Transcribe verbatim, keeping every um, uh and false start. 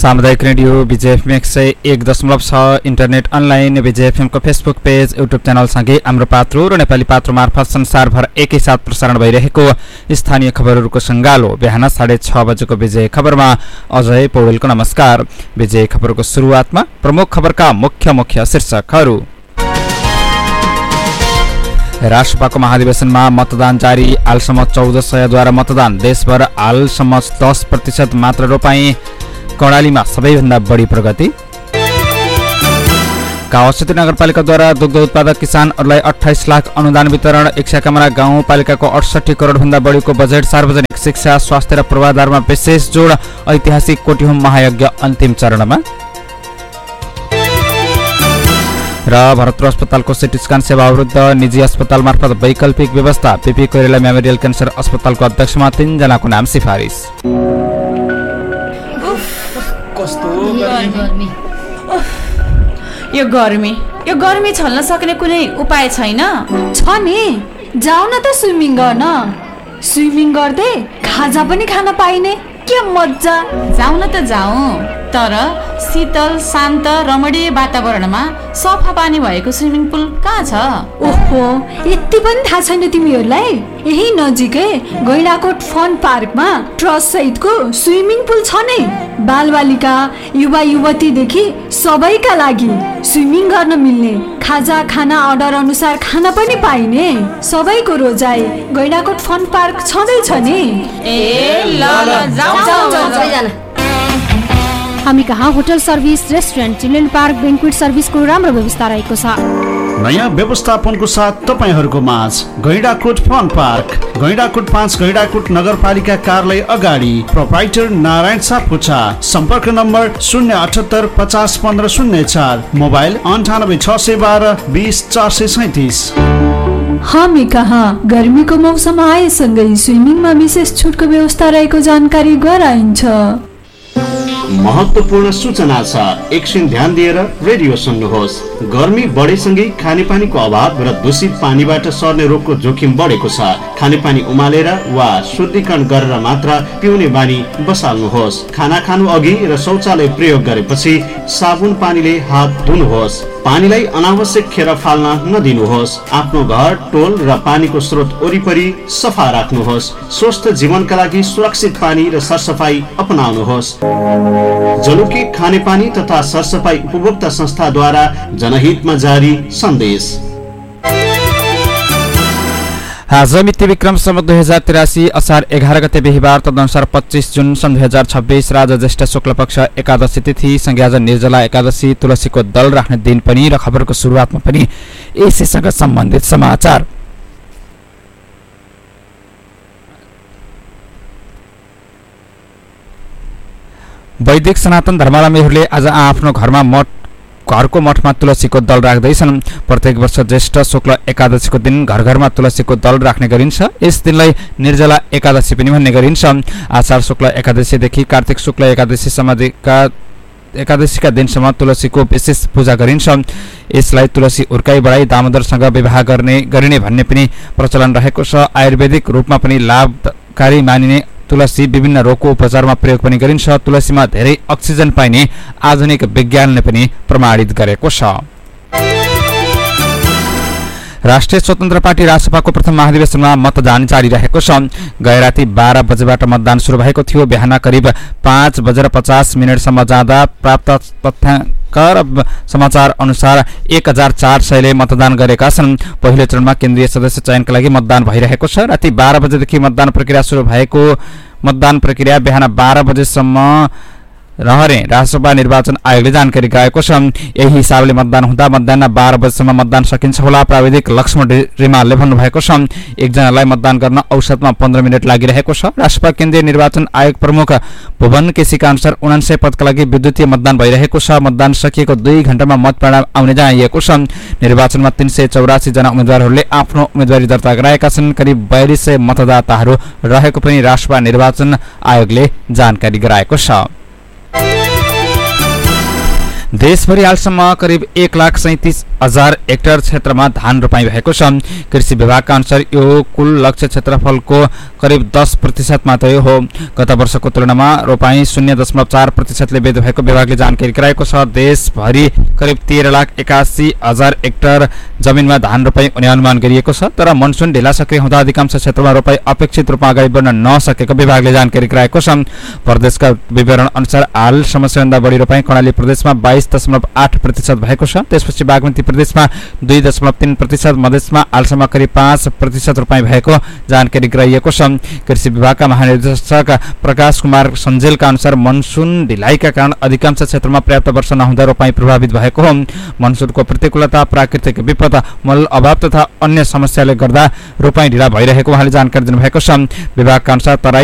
सामुदायिक रेडियो बीजेएफएम एक सय एक दशमलव छ internet online बीजेएफएमको Facebook page YouTube च्यानलसँगै हाम्रो पात्रो र नेपाली पात्रो मार्फत संसारभर एकैसाथ प्रसारण भइरहेको स्थानीय खबरहरूको सङ्गालो बिहान साढे छ बजेको विजय खबरमा अजय पौडेलको नमस्कार। विजय खबरको सुरुवातमा प्रमुख खबरका मुख्य मुख्य शीर्षकहरू। राष्ट्रसभाको महाधिवेशनमा मतदान जारी, हालसम्म चौध सयद्वारा मतदान, देशभर हालसम्म दस प्रतिशत मात्र रोपाई, कर्णालीमा सबैभन्दा बढी प्रगति। कावासती नगरपालिकाद्वारा दुग्ध उत्पादक किसानहरूलाई अठाइस लाख अनुदान वितरण, इच्छाकामरा गाउँपालिकाको अडसठी करोडभन्दा बढीको बजेट, सार्वजनिक शिक्षा स्वास्थ्य र पूर्वाधारमा विशेष जोड, ऐतिहासिक कोटीहोम महायज्ञ अन्तिम चरणमा। र भरतपुर अस्पतालको सिटी स्क्यान सेवा अवरुद्ध, निजी अस्पताल मार्फत वैकल्पिक व्यवस्था, पीपी कोइराला मेमोरियल क्यान्सर अस्पतालको अध्यक्षमा तीनजनाको नाम सिफारिस। यो गर्मी यो गर्मी छल्न सक्ने कुनै उपाय छैन? छ नि, जाऊ न त स्विमिङ गर्न। स्विमिङ गर्दै खाजा पनि खान पाइने, के मजा। जाऊ न त जाऊ, तर शीतल शान्त रमणीय वातावरणमा सफा पानी भएको स्विमिङ पुल कहाँ छ? ओहो, यति पनि थाहा छैन तिमीहरूलाई? यही नजिकै गैंडाकोट फन पार्कमा ट्रस्ट सहितको स्विमिङ पुल छ नै। बालबालिका युवा युवतीदेखि सबैका लागि स्विमिङ गर्न मिल्ने, खाजा खाना अर्डर अनुसार खाना पनि पाइने, सबैको रोजाइ गैंडाकोट फन पार्क छँदैछ नि। ए ल ल जाऊ जाऊ जाऊ। हामी कहाँ hotel service, restaurant, children park, बेन्क्वेट सर्भिसको राम्रो व्यवस्था रहेको छ। नयाँ व्यवस्थापनको साथ तपाईहरूको माझ गैंडाकोट फन पार्क, गैंडाकोट पाँच, गैंडाकोट नगरपालिका कार्यालय अगाडि, प्रोप्राइटर नारायण सापकोटा। सम्पर्क नम्बर शून्य अठहत्तर पचास पन्ध्र शून्य चार, मोबाइल अन्ठानब्बे छ सय बाह्र बिस चार सय सैतिस। हामी कहाँ गर्मीको मौसम आएसँगै स्विमिङमा विशेष छुटको व्यवस्था रहेको जानकारी गराइन्छ। महत्त्वपूर्ण सूचना छ, एकछिन ध्यान दिएर रेडियो सुन्नुहोस्। गर्मी बढेसँगै खानेपानीको अभाव र दूषित पानीबाट सर्ने रोगको जोखिम बढेको छ। खानेपानी उमालेर वा शुद्धिकरण गरेर मात्र पिउने बानी बसाल्नुहोस्। खाना खानु अघि र शौचालय प्रयोग गरेपछि साबुन पानीले हात धुनुहोस्। पानीलाई अनावश्यक खेर फाल्न नदिनुहोस्। आफ्नो घर, टोल र पानीको स्रोत वरिपरि सफा राख्नुहोस्। स्वस्थ जीवनका लागि सुरक्षित पानी र सरसफाई अपनाउनुहोस्। जलुकी खानेपानी तथा सरसफाई उपभोक्ता संस्थाद्वारा जनहितमा जारी सन्देश। आज मिति विक्रम सम्वत दुई हजार तिरासी असार एघार गते बिहिबार, तदनुसार पच्चीस जुन सन् दुई हजार छब्बीस र आज ज्येष्ठ शुक्ल पक्ष एकादशी तिथि सँगै आज निर्जला एकादशी, तुलसीको दल राख्ने दिन पनि। र खबरको सुरुवातमा पनि यसैसँग सम्बन्धित समाचार। वैदिक सनातन धर्मावलम्बीहरूले आज आफ्नो घरमा मठ घरको मठमा तुलसीको दल राख्दैछन्। प्रत्येक वर्ष ज्येष्ठ शुक्ल एकादशीको दिन घर घरमा तुलसीको दल राख्ने गरिन्छ। यस दिनलाई निर्जला एकादशी पनि भन्ने गरिन्छ। आषाढ शुक्ल एकादशीदेखि कार्तिक शुक्ल एकादशीसम्मका एकादशीका दिनसम्म तुलसीको विशेष पूजा गरिन्छ। यसलाई तुलसी उर्काई बढाई दामोदरसँग विवाह गर्ने गरिने भन्ने पनि प्रचलन रहेको छ। आयुर्वेदिक रूपमा पनि लाभकारी मानिने तुलसी विभिन्न रोगको उपचारमा प्रयोग पनि गरिन्छ। तुलसीमा धेरै अक्सिजन पाइने आधुनिक विज्ञानले पनि प्रमाणित गरेको छ। राष्ट्रिय स्वतन्त्र पार्टी राजसभाको प्रथम महाधिवेशनमा मतदान जारी रहेको छ। गए राति बाह्र बजेबाट मतदान सुरु भएको थियो। बिहान करिब पाँच बजेर पचास मिनटसम्म जाँदा प्राप्त तथ्याङ्क र समाचार अनुसार एक हजार चार सयले मतदान गरेका छन्। पहिलो चरणमा केन्द्रीय सदस्य चयनका लागि मतदान भइरहेको छ। राति बाह्र बजेदेखि मतदान प्रक्रिया सुरु भएको मतदान प्रक्रिया बिहान बाह्र बजेसम्म रहने राष्ट्रसभा निर्वाचन आयोगले जानकारी गराएको छ। यही हिसाबले मतदान हुँदा मध्याह बाह्र बजेसम्म मतदान सकिन्छ होला। प्राविधिक लक्ष्मण रिमालले भन्नुभएको छ। एकजनालाई मतदान गर्न औसतमा पन्ध्र मिनट लागिरहेको छ। राष्ट्रसभा केन्द्रीय निर्वाचन आयोग प्रमुख भुवन केसीका अनुसार उनान्सय पदका लागि विद्युतीय मतदान भइरहेको छ। मतदान सकिएको दुई घण्टामा मत परिणाम आउने जनाइएको छ। निर्वाचनमा तीन सय चौरासी जना उम्मेद्वारहरूले आफ्नो उम्मेदवारी दर्ता गराएका छन्। करिब बयालिस सय मतदाताहरू रहेको पनि राष्ट्रसभा निर्वाचन आयोगले जानकारी गराएको छ। देशभरि हालसम्म करिब एक लाख सैतिस हजार हेक्टर क्षेत्रमा धान रोपाई भएको छ। कृषि विभागका अनुसार यो कुल लक्ष्य क्षेत्रफलको करिब दस प्रतिशत मात्रै हो। गत वर्षको तुलनामा रोपाई शून्य दशमलव चार प्रतिशतले वृद्धि भएको विभागले जानकारी गराएको छ। देशभरि करिब तेह्र लाख एकासी हजार हेक्टर जमिनमा धान रोपाई हुने अनुमान गरिएको छ, तर मनसुन ढिला सक्रिय हुँदा अधिकांश क्षेत्रमा रोपाई अपेक्षित रूपमा अगाडि बढ्न नसकेको विभागले जानकारी गराएको छ। प्रदेशका विवरण अनुसार हालसम्म सबैभन्दा बढी रोपाई कर्णाली प्रदेशमा बाइस दशमलव आठ प्रतिशत भएको छ। त्यसपछि बागमती प्रदेशमा दुई दशमलव तीन प्रतिशत, मधेसमा हालसम्म करिब पाँच प्रतिशत रोपाई भएको जानकारी गराइएको छ। कृषि विभागका महानिर्देशक प्रकाश कुमार सञ्जेलका अनुसार मनसुन ढिलाइका कारण अधिकांश क्षेत्रमा पर्याप्त वर्षा नहुँदा रोपाई प्रभावित भएको हो। मनसुनको प्रतिकूलता, प्राकृतिक विपद, मल अभाव तथा अन्य समस्याले गर्दा रोपाई ढिला भइरहेको उहाँले जानकारी दिनुभएको छ। विभागका अनुसार तराई